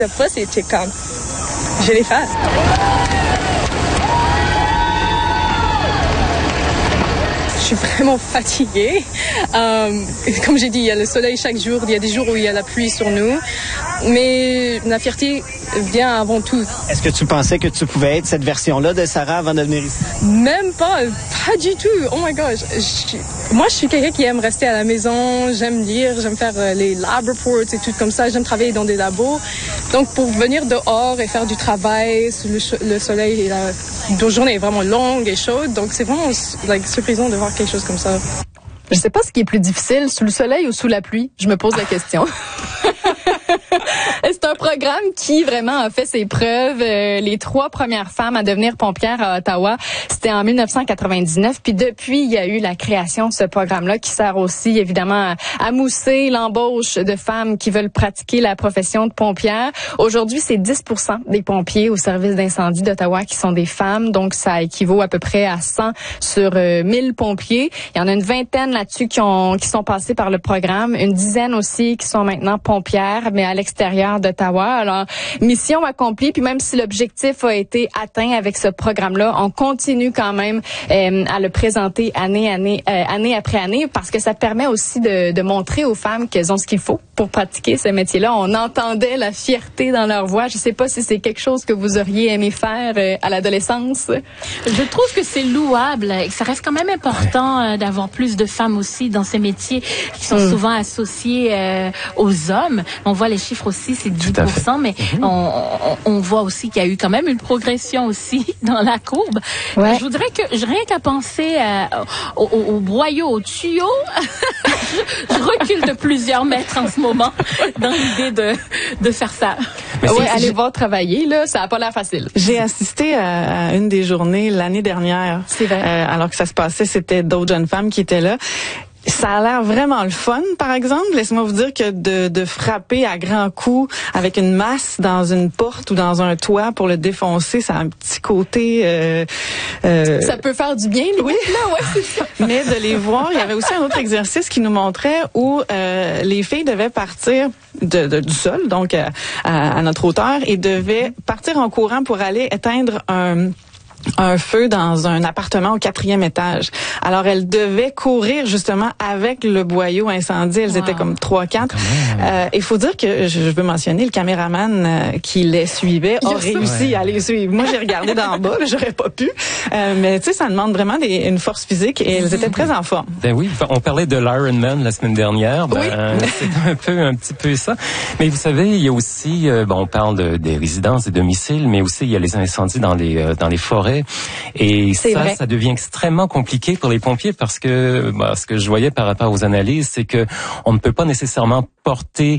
Après, c'était comme, je l'ai fait. Je suis vraiment fatiguée. Comme j'ai dit, il y a le soleil chaque jour. Il y a des jours où il y a la pluie sur nous. Mais la fierté vient avant tout. Est-ce que tu pensais que tu pouvais être cette version-là de Sarah avant de venir ici? Même pas du tout. Oh my gosh. Moi, je suis quelqu'un qui aime rester à la maison. J'aime lire, j'aime faire les lab reports et tout comme ça. J'aime travailler dans des labos. Donc, pour venir dehors et faire du travail sous le soleil, la journée est vraiment longue et chaude. Donc, c'est vraiment surprisant de voir quelque chose comme ça. Je sais pas ce qui est plus difficile, sous le soleil ou sous la pluie. Je me pose la question. C'est un programme qui vraiment a fait ses preuves. Les 3 premières femmes à devenir pompières à Ottawa, c'était en 1999. Puis depuis, il y a eu la création de ce programme-là qui sert aussi évidemment à mousser l'embauche de femmes qui veulent pratiquer la profession de pompière. Aujourd'hui, c'est 10% des pompiers au service d'incendie d'Ottawa qui sont des femmes. Donc, ça équivaut à peu près à 100 sur 1000 pompiers. Il y en a une vingtaine là-dessus qui sont passés par le programme. Une dizaine aussi qui sont maintenant pompières, mais à l'extérieur d'Ottawa. Alors, mission accomplie. Puis même si l'objectif a été atteint avec ce programme-là, on continue quand même à le présenter année après année, parce que ça permet aussi de montrer aux femmes qu'elles ont ce qu'il faut pour pratiquer ce métier-là. On entendait la fierté dans leur voix. Je sais pas si c'est quelque chose que vous auriez aimé faire à l'adolescence. Je trouve que c'est louable et que ça reste quand même important d'avoir plus de femmes aussi dans ces métiers qui sont souvent associés aux hommes. On voit les chiffres aussi, c'est 10%, mais on voit aussi qu'il y a eu quand même une progression aussi dans la courbe. Ouais. Je voudrais que, rien qu'à penser au boyau, au tuyau, je recule de plusieurs mètres en ce moment dans l'idée de faire ça. Oui, allez voir travailler, là, ça n'a pas l'air facile. J'ai assisté à une des journées l'année dernière. C'est vrai. Alors que ça se passait, c'était d'autres jeunes femmes qui étaient là. Ça a l'air vraiment le fun, par exemple. Laissez-moi vous dire que de frapper à grands coups avec une masse dans une porte ou dans un toit pour le défoncer, ça a un petit côté... Ça peut faire du bien, les là, ouais, c'est ça. Mais de les voir, il y avait aussi un autre exercice qui nous montrait où les filles devaient partir du sol, donc à notre hauteur, et devaient partir en courant pour aller éteindre un feu dans un appartement au 4e étage. Alors, elles devaient courir justement avec le boyau incendie. Elles étaient comme 3-4. Il faut dire que, je veux mentionner, le caméraman qui les suivait a réussi à les suivre. Moi, j'ai regardé d'en bas, j'aurais pas pu. Mais tu sais, ça demande vraiment une force physique et elles étaient très en forme. Ben oui, on parlait de l'Ironman la semaine dernière. C'est un petit peu ça. Mais vous savez, il y a aussi, on parle des résidences, des domiciles, mais aussi il y a les incendies dans les forêts. Et ça devient extrêmement compliqué pour les pompiers parce que ce que je voyais par rapport aux analyses, c'est que on ne peut pas nécessairement porter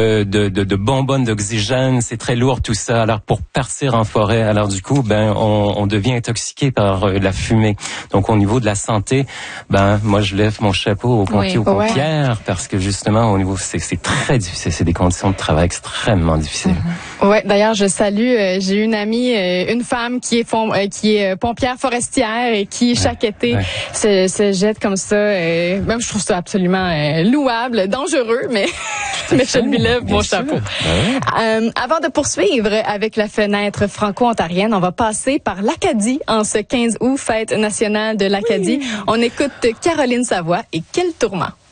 de bonbonnes d'oxygène, c'est très lourd tout ça. Alors pour partir en forêt, alors du coup, on devient intoxiqué par la fumée. Donc au niveau de la santé, moi je lève mon chapeau aux pompiers, aux pompières, parce que justement au niveau c'est très difficile, c'est des conditions de travail extrêmement difficiles. Ouais, d'ailleurs je salue, j'ai une amie, une femme qui est pompière forestière et qui chaque été se jette comme ça. Même je trouve ça absolument louable, dangereux, mais je lui lève mon chapeau. Avant de poursuivre avec la fenêtre franco-ontarienne, on va passer par l'Acadie en ce 15 août, fête nationale de l'Acadie. On écoute Caroline Savoie et Quel tourment.